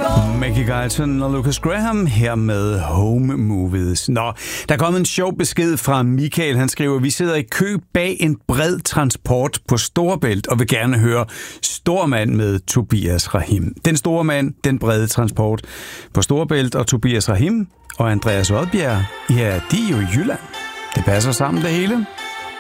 Maggie Guyton og Lucas Graham her med Home Movies. Nå, der er kommet en sjov besked fra Michael. Han skriver, vi sidder i kø bag en bred transport på Storebælt og vil gerne høre Stormand med Tobias Rahim. Den store mand, den brede transport på Storebælt og Tobias Rahim og Andreas Odbjerg, ja, de er jo i Jylland. Det passer sammen det hele.